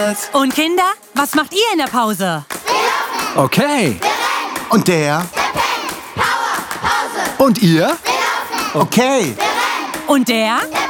Mädels. Und Kinder, was macht ihr in der Pause? Okay. Und der? Und ihr? Okay. Und der?